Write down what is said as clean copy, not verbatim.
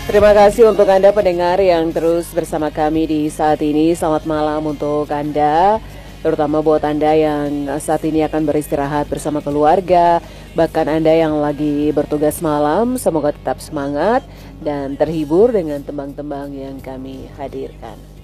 Terima kasih untuk Anda pendengar yang terus bersama kami di saat ini. Selamat malam untuk Anda, terutama buat Anda yang saat ini akan beristirahat bersama keluarga. Bahkan Anda yang lagi bertugas malam, semoga tetap semangat dan terhibur dengan tembang-tembang yang kami hadirkan.